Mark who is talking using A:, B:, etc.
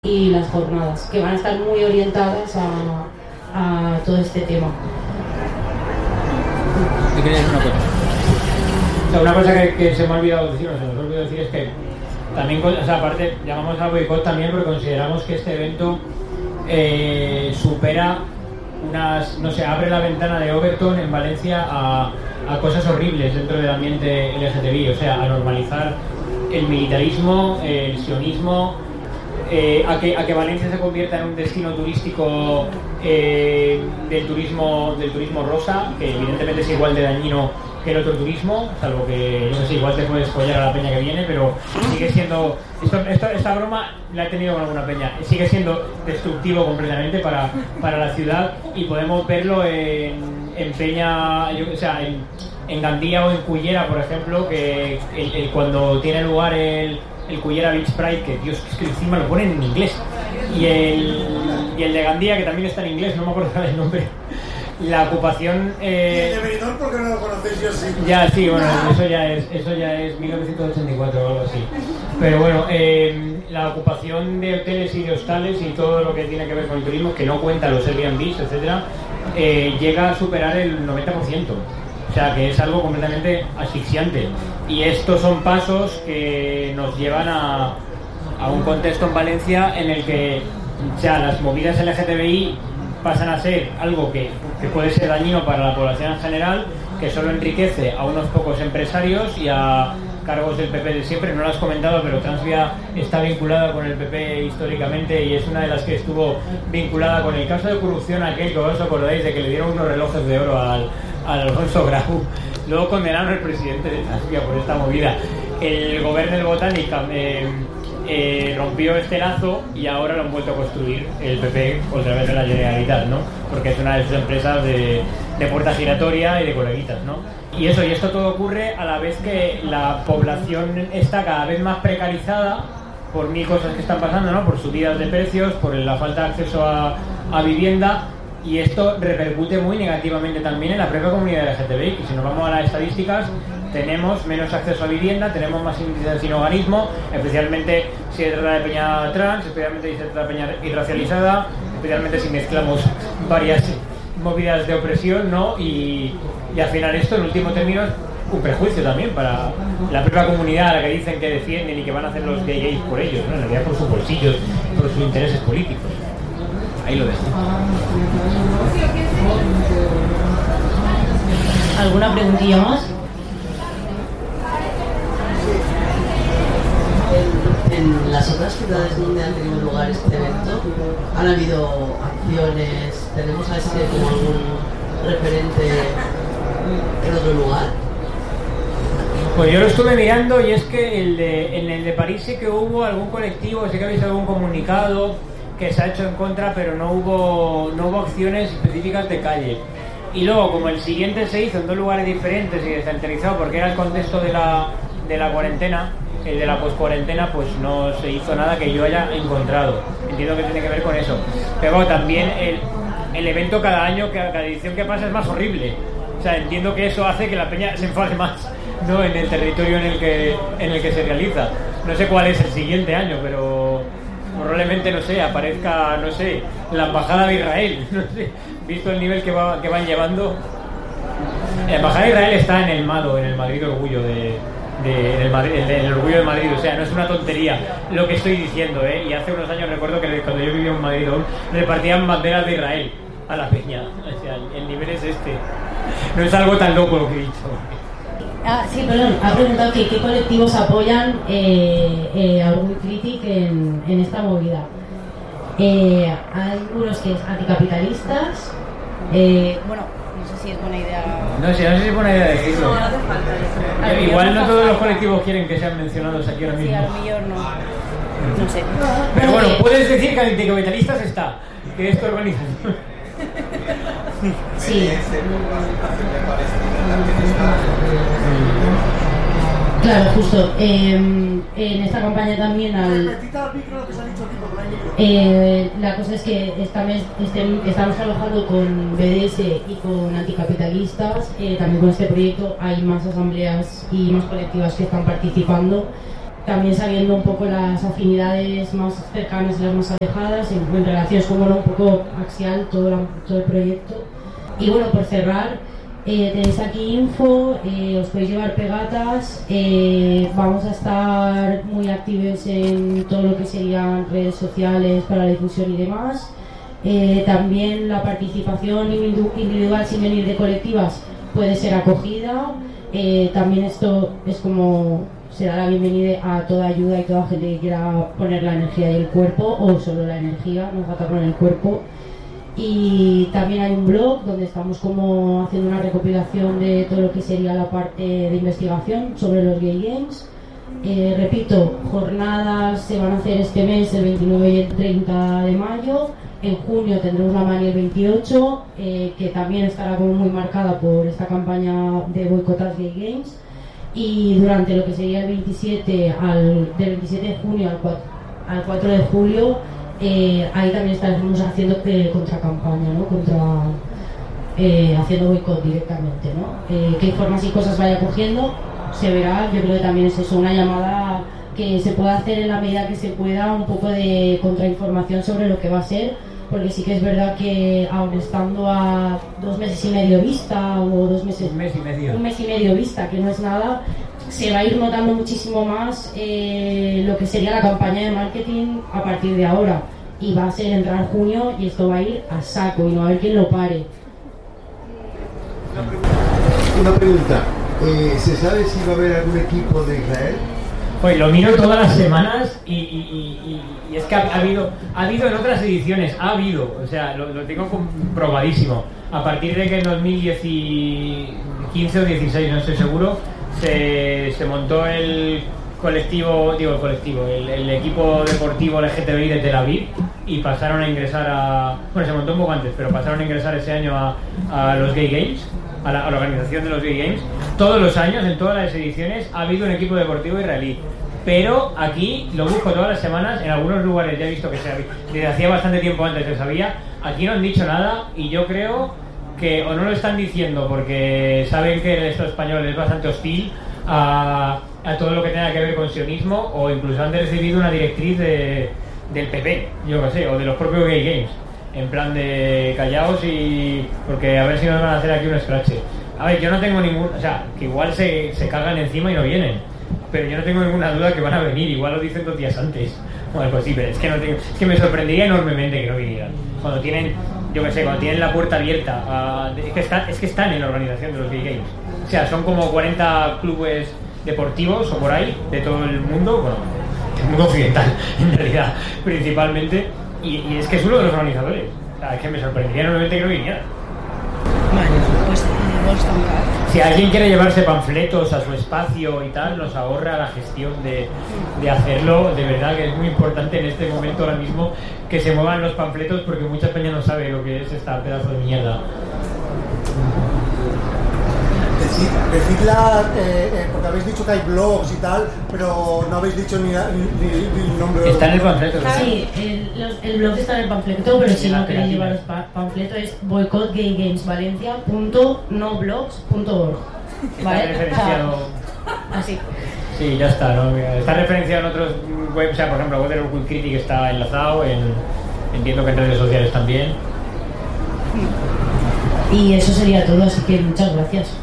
A: y las jornadas, que van a estar muy orientadas a todo este tema.
B: ¿Te quería decir una cosa? O sea, una cosa que se me ha olvidado decir, o se nos ha olvidado decir es que también, o sea, aparte llamamos al boicot también porque consideramos que este evento supera unas, no sé, abre la ventana de Overton en Valencia a cosas horribles dentro del ambiente LGTBI, o sea, a normalizar el militarismo, el sionismo, a que Valencia se convierta en un destino turístico del turismo rosa, que evidentemente es igual de dañino que el otro turismo, salvo que, no sé, igual te puedes follar a la peña que viene, pero sigue siendo, esta broma la he tenido con alguna peña, sigue siendo destructivo completamente para la ciudad, y podemos verlo en peña, o sea, en Gandía o en Cullera, por ejemplo, que cuando tiene lugar el Cullera Beach Pride, que Dios, es que encima lo ponen en inglés, y el de Gandía, que también está en inglés, no me acuerdo el nombre. La ocupación...
C: ¿Y el de Benidorm por qué no lo conocéis? Yo sí.
B: Ya, sí, bueno, eso ya es 1984 o algo así. Pero bueno, la ocupación de hoteles y de hostales y todo lo que tiene que ver con el turismo, que no cuenta los Airbnbs, etcétera, llega a superar el 90%. O sea, que es algo completamente asfixiante. Y estos son pasos que nos llevan a un contexto en Valencia en el que, o sea, las movidas LGTBI pasan a ser algo que puede ser dañino para la población en general, que solo enriquece a unos pocos empresarios y a cargos del PP de siempre. No lo has comentado, pero Transvia está vinculada con el PP históricamente y es una de las que estuvo vinculada con el caso de corrupción aquel, que os acordáis de que le dieron unos relojes de oro al Alfonso Grau. Luego condenaron al presidente de Transvia por esta movida. El gobierno del Botánica rompió este lazo y ahora lo han vuelto a construir el PP otra vez en la Generalitat, ¿no? Porque es una de sus empresas de puerta giratoria y de coleguitas, ¿no? Y esto todo ocurre a la vez que la población está cada vez más precarizada por mil cosas que están pasando, ¿no? Por subidas de precios, por la falta de acceso a vivienda, y esto repercute muy negativamente también en la propia comunidad LGTBI, que si nos vamos a las estadísticas, tenemos menos acceso a vivienda, tenemos más índices de sinhogarismo, especialmente si se trata de peña trans, especialmente si se trata de peña irracializada, especialmente si mezclamos varias movidas de opresión, ¿no? Y al final esto, en último término, es un prejuicio también para la propia comunidad a la que dicen que defienden y que van a hacer los gays por ellos, ¿no? En realidad por sus bolsillos, por sus intereses políticos. Ahí lo dejo.
A: ¿Alguna preguntilla más?
D: En las otras ciudades donde han tenido lugar este evento, ¿han habido acciones? ¿Tenemos a ese como algún referente en otro lugar?
B: Pues yo lo estuve mirando y es que en el de París sí que hubo algún colectivo, sí que habéis algún comunicado que se ha hecho en contra, pero no hubo acciones específicas de calle. Y luego, como el siguiente se hizo en dos lugares diferentes y descentralizado porque era el contexto de la cuarentena, el de la poscuarentena, pues no se hizo nada que yo haya encontrado. Entiendo que tiene que ver con eso. Pero bueno, también el evento cada año, cada edición que pasa es más horrible. O sea, entiendo que eso hace que la peña se enfade más, ¿no? En el territorio en el que se realiza. No sé cuál es el siguiente año, pero probablemente, no sé, aparezca, no sé, la embajada de Israel, no sé, visto el nivel que van llevando. La embajada de Israel está en el MADO, en el Madrid Orgullo el Orgullo de Madrid, o sea, no es una tontería lo que estoy diciendo, ¿eh? Y hace unos años recuerdo que cuando yo vivía en Madrid aún repartían banderas de Israel a la peña, o sea, el nivel es este, no es algo tan loco lo que he dicho.
A: Sí, perdón, ha preguntado que qué colectivos apoyan a Urban Critic en esta movida. Hay unos que es anticapitalistas, bueno, no sé si es buena idea.
B: No sé si es buena idea decirlo.
D: No hace falta.
B: Igual no todos los colectivos quieren que sean mencionados aquí ahora mismo.
A: Sí, a lo mejor no sé.
B: Pero bueno, puedes decir que anticapitalistas está, que es tu organización.
A: Sí. Claro, justo. En esta campaña también la cosa es que estamos trabajando con BDS y con anticapitalistas. También con este proyecto hay más asambleas y más colectivas que están participando. también sabiendo un poco las afinidades más cercanas y las más alejadas, en relaciones como un poco axial todo el proyecto. Y bueno, por cerrar, tenéis aquí info, os podéis llevar pegatas, vamos a estar muy activos en todo lo que serían redes sociales para la difusión y demás. También la participación individual sin venir de colectivas puede ser acogida. También esto es como se da la bienvenida a toda ayuda y toda gente que quiera poner la energía y el cuerpo, o solo la energía, no falta poner el cuerpo. Y también hay un blog donde estamos como haciendo una recopilación de todo lo que sería la parte de investigación sobre los Gay Games. Repito, jornadas se van a hacer este mes, el 29 y el 30 de mayo. En junio tendremos la Mani el 28, que también estará como muy marcada por esta campaña de boicotas Gay Games. Y durante lo que sería el 27 del 27 de junio al 4 de julio, ahí también estaremos haciendo contracampaña, ¿no? Haciendo boicot directamente, ¿no? Qué formas y cosas vaya cogiendo se verá. Yo creo que también es eso, una llamada que se puede hacer en la medida que se pueda, un poco de contrainformación sobre lo que va a ser, porque sí que es verdad que aun estando a 2 meses y medio vista, o 2 meses,
B: un mes y medio
A: vista, que no es nada, se va a ir notando muchísimo más lo que sería la campaña de marketing a partir de ahora, y va a ser entrar junio y esto va a ir a saco y no va a haber quien lo pare.
E: Una pregunta, ¿se sabe si va a haber algún equipo de Israel?
B: Pues lo miro todas las semanas y es que ha habido en otras ediciones, o sea, lo tengo comprobadísimo. A partir de que en 2015 o 16, no estoy seguro, se montó el equipo deportivo LGTBI de Tel Aviv, y pasaron a ingresar se montó un poco antes, pero pasaron a ingresar ese año a los Gay Games, a la organización de los Gay Games. Todos los años, en todas las ediciones, ha habido un equipo deportivo israelí. Pero aquí lo busco todas las semanas, en algunos lugares ya he visto que desde hacía bastante tiempo antes se sabía. Aquí no han dicho nada, y yo creo que o no lo están diciendo porque saben que el Estado español es bastante hostil a todo lo que tenga que ver con sionismo, o incluso han recibido una directriz del PP, yo qué sé, o de los propios Gay Games, en plan de callaos, y porque a ver si nos van a hacer aquí un escrache. A ver, yo no tengo o sea, que igual se cagan encima y no vienen, pero yo no tengo ninguna duda que van a venir, igual lo dicen 2 días antes o algo así, pero es que me sorprendería enormemente que no vinieran cuando tienen, yo qué sé, cuando tienen la puerta abierta es que están en la organización de los Gay Games. O sea, son como 40 clubes deportivos o por ahí de todo el mundo, bueno, el mundo occidental en realidad principalmente, y es que es uno de los organizadores. O sea, es que me sorprendería enormemente que no viniera.
F: Vale, pues vols tancar.
B: Si alguien quiere llevarse panfletos a su espacio y tal, nos ahorra la gestión de hacerlo. De verdad que es muy importante en este momento ahora mismo que se muevan los panfletos, porque mucha peña no sabe lo que es esta pedazo de mierda.
C: Decidla, porque habéis dicho que hay blogs y tal, pero no habéis dicho ni el nombre.
B: Está en el panfleto.
A: Sí, el blog está en el panfleto, pero si no queréis llevar el panfleto es boicotgaygamesvalencia.noblogs.org.
B: ¿Vale? Está referenciado.
A: Así.
B: Sí, ya está, ¿no? Está referenciado en otros webs, o sea, por ejemplo, Waterworld Critic está enlazado, entiendo que en redes sociales también.
A: Y eso sería todo, así que muchas gracias.